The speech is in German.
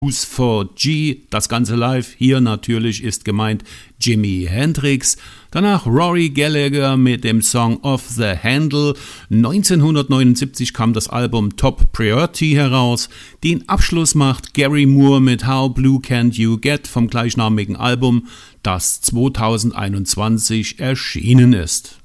Blues for G, das Ganze live. Hier natürlich ist gemeint Jimi Hendrix. Danach Rory Gallagher mit dem Song Off the Handle. 1979 kam das Album Top Priority heraus. Den Abschluss macht Gary Moore mit How Blue Can You Get vom gleichnamigen Album, das 2021 erschienen ist.